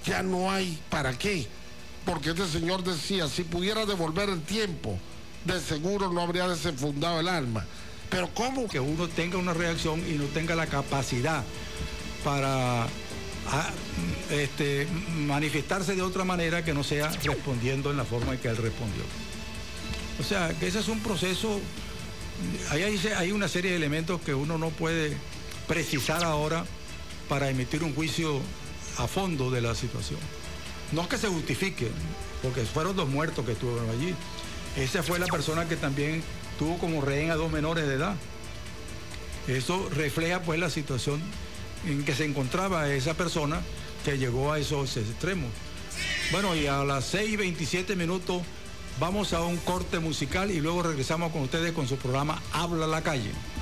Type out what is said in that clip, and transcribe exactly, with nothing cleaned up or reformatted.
ya no hay para qué. Porque este señor decía, si pudiera devolver el tiempo, de seguro no habría desenfundado el arma. Pero ¿cómo? Que uno tenga una reacción y no tenga la capacidad para a, este, manifestarse de otra manera que no sea respondiendo en la forma en que él respondió. O sea, que ese es un proceso, hay, hay una serie de elementos que uno no puede precisar ahora para emitir un juicio a fondo de la situación. No es que se justifique, porque fueron dos muertos que estuvieron allí. Esa fue la persona que también tuvo como rehén a dos menores de edad. Eso refleja pues la situación en que se encontraba esa persona que llegó a esos extremos. Bueno, y a las seis y veintisiete minutos vamos a un corte musical y luego regresamos con ustedes con su programa Habla la Calle.